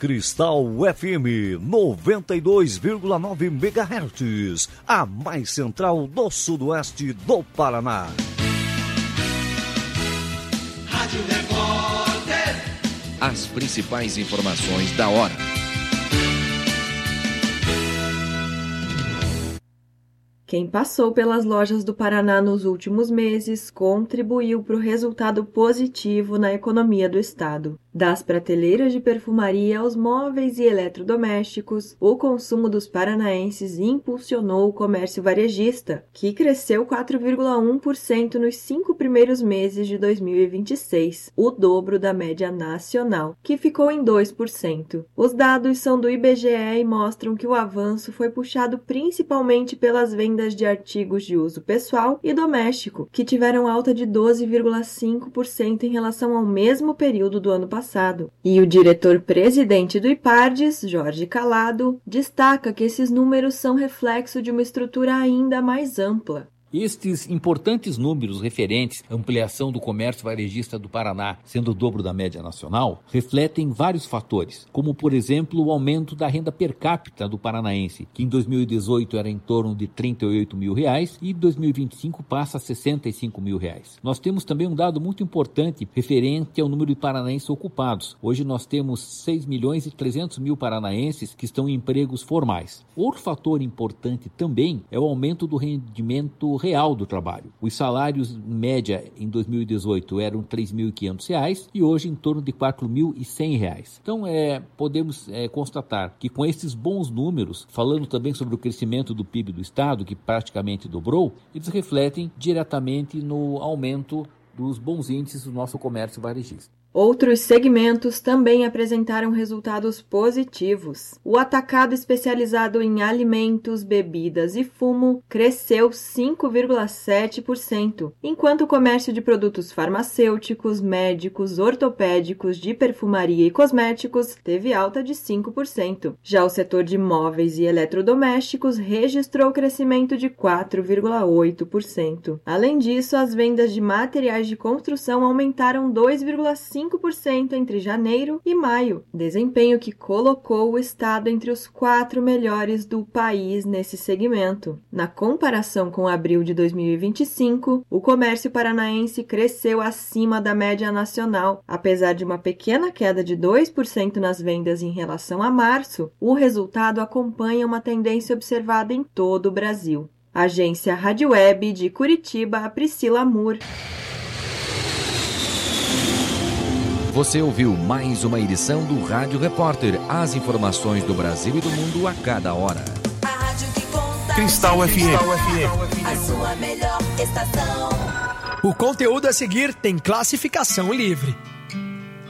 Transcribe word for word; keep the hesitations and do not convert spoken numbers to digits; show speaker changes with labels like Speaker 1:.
Speaker 1: Cristal F M noventa e dois vírgula nove megahertz, a mais central do sudoeste do Paraná.
Speaker 2: Rádio Repórter.
Speaker 3: As principais informações da hora.
Speaker 4: Quem passou pelas lojas do Paraná nos últimos meses contribuiu para o resultado positivo na economia do estado. Das prateleiras de perfumaria aos móveis e eletrodomésticos, o consumo dos paranaenses impulsionou o comércio varejista, que cresceu quatro vírgula um por cento nos cinco primeiros meses de dois mil e vinte e seis, o dobro da média nacional, que ficou em dois por cento. Os dados são do I B G E e mostram que o avanço foi puxado principalmente pelas vendas de artigos de uso pessoal e doméstico, que tiveram alta de doze vírgula cinco por cento em relação ao mesmo período do ano passado. E o diretor-presidente do IPARDES, Jorge Calado, destaca que esses números são reflexo de uma estrutura ainda mais ampla.
Speaker 5: Estes importantes números referentes à ampliação do comércio varejista do Paraná, sendo o dobro da média nacional, refletem vários fatores, como, por exemplo, o aumento da renda per capita do paranaense, que em dois mil e dezoito era em torno de trinta e oito mil reais e em dois mil e vinte e cinco passa a sessenta e cinco mil reais. Nós temos também um dado muito importante referente ao número de paranaenses ocupados. Hoje nós temos seis milhões e trezentos mil paranaenses que estão em empregos formais. Outro fator importante também é o aumento do rendimento real do trabalho. Os salários em média em dois mil e dezoito eram três mil e quinhentos reais e hoje em torno de quatro mil e cem reais. Então é, podemos é, constatar que com esses bons números, falando também sobre o crescimento do P I B do estado, que praticamente dobrou, eles refletem diretamente no aumento dos bons índices do nosso comércio varejista.
Speaker 4: Outros segmentos também apresentaram resultados positivos. O atacado especializado em alimentos, bebidas e fumo cresceu cinco vírgula sete por cento, enquanto o comércio de produtos farmacêuticos, médicos, ortopédicos, de perfumaria e cosméticos teve alta de cinco por cento. Já o setor de móveis e eletrodomésticos registrou crescimento de quatro vírgula oito por cento. Além disso, as vendas de materiais de construção aumentaram dois vírgula cinco por cento entre janeiro e maio, desempenho que colocou o estado entre os quatro melhores do país nesse segmento. Na comparação com abril de dois mil e vinte e cinco, o comércio paranaense cresceu acima da média nacional. Apesar de uma pequena queda de dois por cento nas vendas em relação a março, o resultado acompanha uma tendência observada em todo o Brasil. Agência Rádio Web de Curitiba, Priscila Moore.
Speaker 3: Você ouviu mais uma edição do Rádio Repórter. As informações do Brasil e do mundo a cada hora.
Speaker 2: A rádio que conta.
Speaker 6: Cristal F M.
Speaker 2: A sua melhor estação.
Speaker 7: O conteúdo a seguir tem classificação livre.